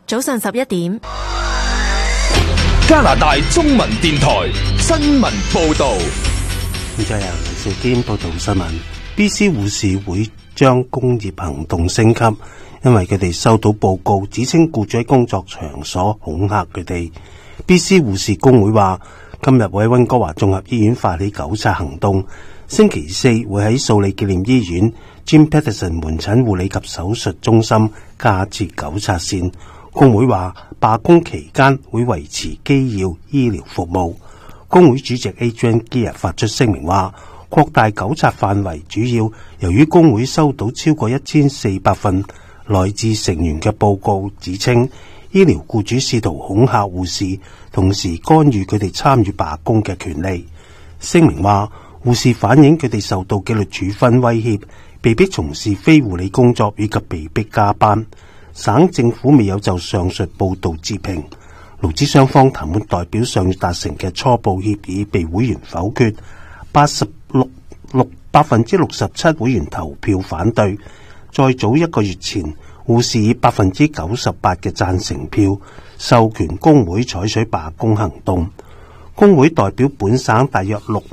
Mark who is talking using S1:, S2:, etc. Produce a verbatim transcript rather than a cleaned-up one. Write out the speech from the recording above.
S1: 早上十一點。
S2: 加拿大中文電台新聞報道。
S3: 現在由李兆堅報道新聞。B C 護士會將工業行動升級，因為佢哋收到報告指稱僱主喺工作場所恐嚇佢哋。B C 護士工會話，今日會喺溫哥華綜合醫院發起糾察行動，星期四會喺素里紀念醫院 Jim Paterson 門診護理及手術中心加設糾察線。工會話，罷工期間會維持基要醫療服務。工會主席 Adrian Gear 發出聲明話，擴大糾察範圍主要由於工會收到超過一千四百份來自成員嘅報告，指稱醫療僱主試圖恐嚇護士，同時干預佢哋參與罷工嘅權利。聲明話，護士反映佢哋受到紀律處分威脅，被迫從事非護理工作以及被迫加班。省政府未有就上述報道置評。勞資雙方談判代表上月達成嘅初步協議被會員否決，八十六六百分之六十七會員投票反對。再早一個月前，護士以百分之九十八嘅贊成票授權工會採取罷工行動。工會代表本省大約六